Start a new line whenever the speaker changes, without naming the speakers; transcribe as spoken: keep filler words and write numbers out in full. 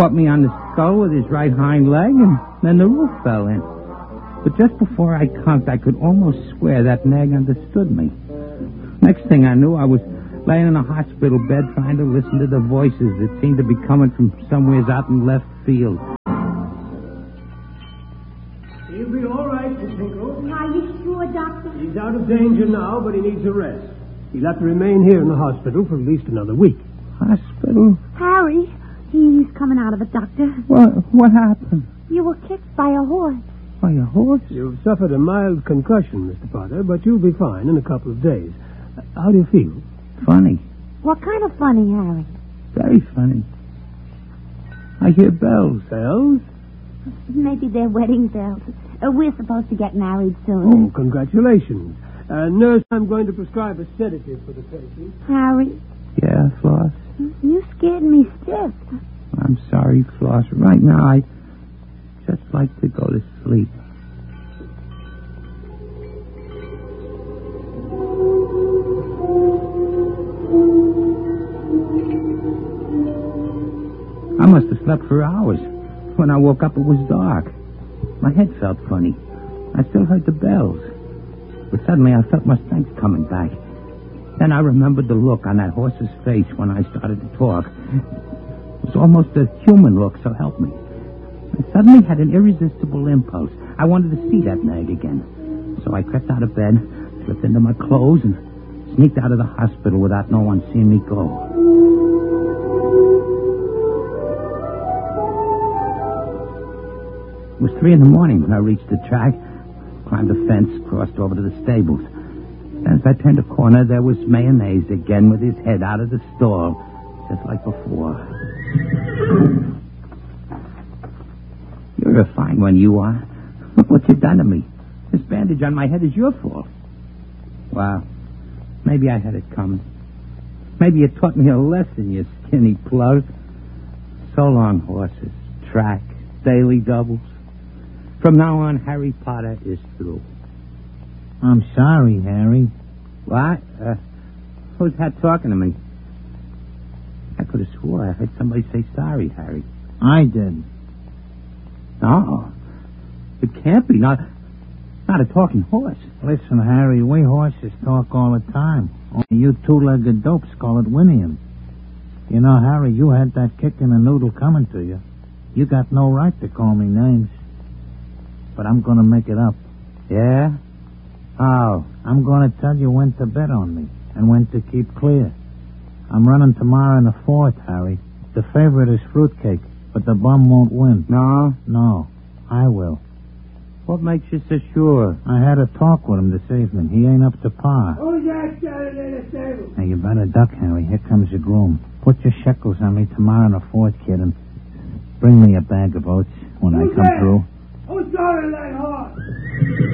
caught me on the skull with his right hind leg, and then the roof fell in. But just before I conked, I could almost swear that nag understood me. Next thing I knew, I was laying in a hospital bed trying to listen to the voices that seemed to be coming from somewhere out in left field.
He'll be all right, Miss Hinkle.
Are you sure, Doctor?
He's out of danger now, but he needs a rest. He'll have to remain here in the hospital for at least another week.
Hospital?
Harry, he's coming out of it, Doctor.
What, what happened?
You were kicked by a horse.
By a horse?
You've suffered a mild concussion, Mister Potter, but you'll be fine in a couple of days. Uh, how do you feel?
Funny.
What kind of funny, Harry?
Very funny. I hear bells.
Bells?
Maybe they're wedding bells. Uh, we're supposed to get married soon.
Oh, congratulations. Uh, nurse, I'm going to prescribe a sedative for the patient.
Harry,
Yeah, Floss?
you scared me stiff.
I'm sorry, Floss. Right now, I just like to go to sleep. I must have slept for hours. When I woke up, it was dark. My head felt funny. I still heard the bells. But suddenly I felt my strength coming back. Then I remembered the look on that horse's face when I started to talk. It was almost a human look, so help me. I suddenly had an irresistible impulse. I wanted to see that nag again. So I crept out of bed, slipped into my clothes, and sneaked out of the hospital without no one seeing me go. It was three in the morning when I reached the track, climbed the fence, crossed over to the stables. Then as I turned a corner, there was Mayonnaise again with his head out of the stall, just like before. You're a fine one, you are. Look what you've done to me. This bandage on my head is your fault. Well, maybe I had it coming. Maybe you taught me a lesson, you skinny plug. So long, horses. Track. Daily doubles. From now on, Harry Potter is through.
I'm sorry, Harry.
What? Uh, who's that talking to me? I could have swore I heard somebody say sorry, Harry.
I did.
No. It can't be. Not, not a talking horse.
Listen, Harry, we horses talk all the time. Only you two-legged dopes call it whinnying. You know, Harry, you had that kick in the noodle coming to you. You got no right to call me names. But I'm going to make it up.
Yeah? Oh.
I'm going to tell you when to bet on me and when to keep clear. I'm running tomorrow in the fourth, Harry. The favorite is Fruitcake, but the bum won't win.
No?
No, I will.
What makes you so sure?
I had a talk with him this evening. He ain't up to par.
Who's that standing in the stable?
Now, you better duck, Harry. Here comes your groom. Put your shekels on me tomorrow in the fourth, kid, and bring me a bag of oats when
Who's
I come
that?
through.
Who's driving that horse?